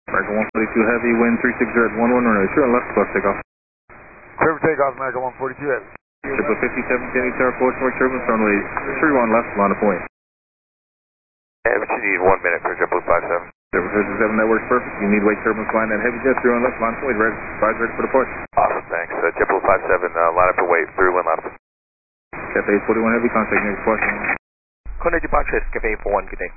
American 142 Heavy, wind 360 at 11, runway 2 and left, close takeoff. Clear for takeoff, American 142 Heavy. Triple 57, Kennedy Tower, approach north turbulence, runway 31 left, line of point. Yeah, but you need 1 minute for JetBlue 57. Triple 57, that works perfect. You need weight turbulence line and heavy jet, 31 left, line of point, ready, ready for departure. Awesome, thanks. JetBlue 57, line up for weight, 31 line up. Cafe 41 Heavy, contact near departure. Contact departure, Cafe 41, good day.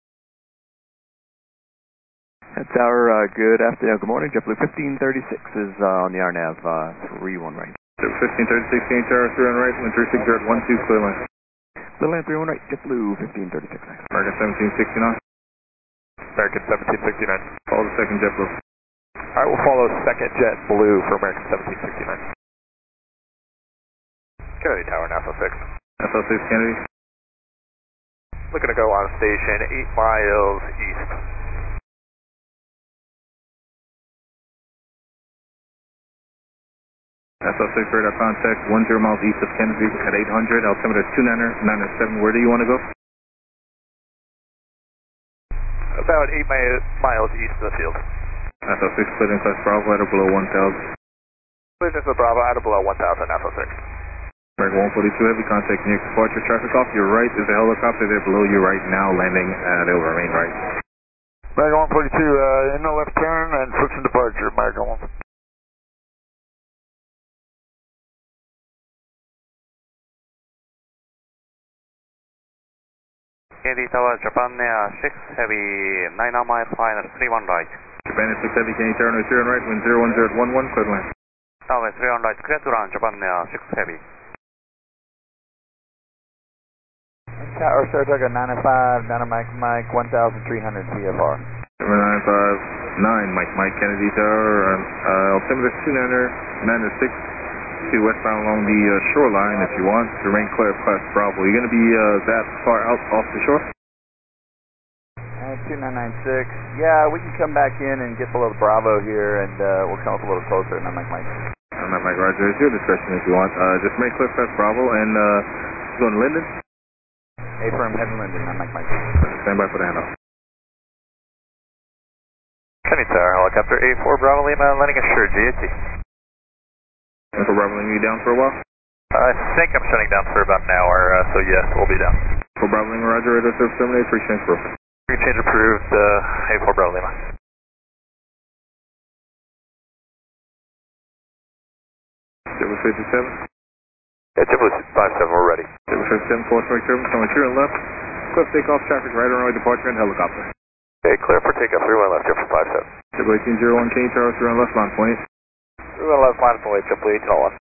Tower, good afternoon, good morning. JetBlue 1536 is on the RNAV 31 right. 1536, Kennedy Tower, 3 on right, wind 360 at 12, clear line. Clear line 31 right, JetBlue 1536. American 1769. American 1769. Follow the second JetBlue. Alright, we'll follow second JetBlue for American 1769. Kennedy Tower, Alpha 6. Alpha 6, Kennedy. Looking to go on station 8 miles east. Alpha 6, radar contact 10 miles east of Kennedy at 800, altimeter 297. Where do you want to go? About 8 miles east of the field. Alpha 6, cleared in class Bravo at or below 1,000. Cleared in class Bravo at or below 1,000, Alpha 6. American 142 Heavy, contact near departure. Traffic off your right is a helicopter there below you right now, landing, they'll remain right. American 142, in the left turn and switching departure, American 1. Kennedy Tower, Japan Air 6 Heavy, 9 miles final, 31 right. Japan Air 6 Heavy, Kennedy Tower, 0 right, wind 010 at 11, clear line. Tower 3 on right, clear to run, Japan Air 6 Heavy. Tower Saratoga 905, down to Mike 1300 CFR. 959, Mike, Kennedy Tower, altimeter 296 to westbound along the shoreline if you want to remain clear of class Bravo. You're going to be that far out off the shore? 2996. Yeah, we can come back in and get below the Bravo here, and we'll come up a little closer, and I'm Mike. I'm not Mike, Roger. It's your discretion if you want. Just remain clear of class Bravo, and going to Linden? A-firm, heading Linden. I'm Mike. Stand by for the handoff. Kennedy Tower, helicopter A4 Bravo Lima, landing assured, GAT. For Bravo, you down for a while? I think I'm shutting down for about an hour, so yes, we'll be down. For Bravo Lima, Roger, radar service terminated, pre-change approved. Pre-change approved, A4 Bravo Lima. JetBlue 57? Yeah, JetBlue 57, we're ready. JetBlue 57, full strike turbulence, coming true and left. Clear takeoff, traffic right on way, departure and helicopter. Okay, clear for takeoff, 31 left, JetBlue 57. JetBlue 1801, Kennedy Tower, 3 on left, line point. 31 left, line point, JetBlue 1801.